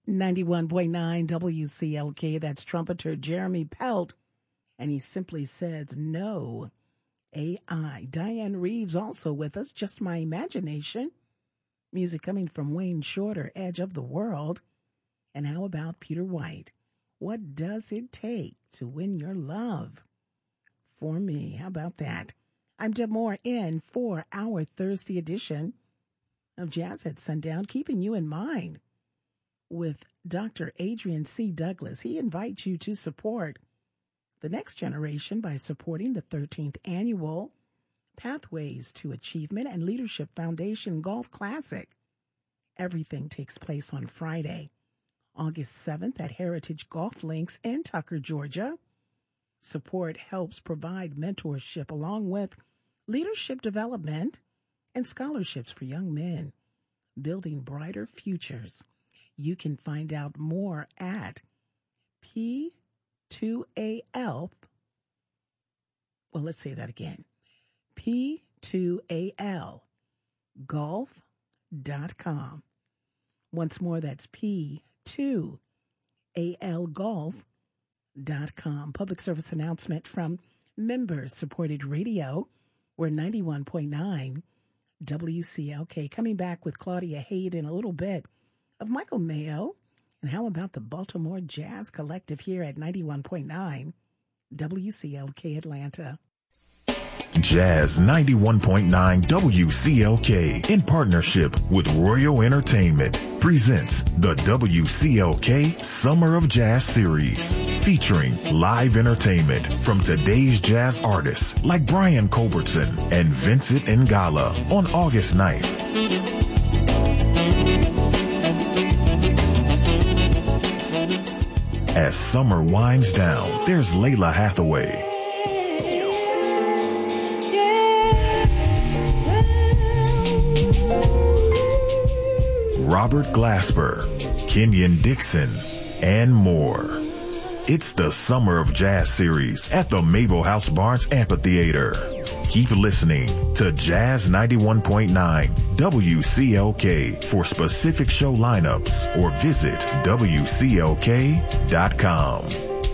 91.9 WCLK, that's trumpeter Jeremy Pelt, and he simply says no AI. Diane Reeves also with us, Just My Imagination. Music coming from Wayne Shorter, Edge of the World. And how about Peter White? What does it take to win your love? For me, how about that? I'm Deb Moore in for our Thursday edition of Jazz at Sundown, keeping you in mind with Dr. Adrian C. Douglas. He invites you to support the next generation by supporting the 13th annual Pathways to Achievement and Leadership Foundation Golf Classic. Everything takes place on Friday, August 7th at Heritage Golf Links in Tucker, Georgia. Support helps provide mentorship along with leadership development and scholarships for young men, building brighter futures. You can find out more at P2AL. Well, let's say that again. P2AL golf.com. Once more, that's P2AL golf.com. Public service announcement from member-supported radio. We're 91.9 WCLK. Coming back with Claudia Hayden in a little bit of Michael Mayo. And how about the Baltimore Jazz Collective here at 91.9 WCLK Atlanta. Jazz 91.9 WCLK in partnership with Royal Entertainment presents the WCLK Summer of Jazz Series, featuring live entertainment from today's jazz artists like Brian Culbertson and Vincent Ngala on August 9th. As summer winds down, there's Layla Hathaway, Robert Glasper, Kenyon Dixon, and more. It's the Summer of Jazz Series at the Mabel House Barnes Amphitheater. Keep listening to Jazz 91.9 WCLK for specific show lineups or visit WCLK.com.